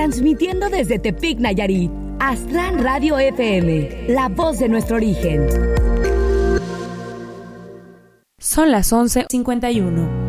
transmitiendo desde Tepic, Nayarit. Aztlán Radio FM, la voz de nuestro origen. Son las 11:51.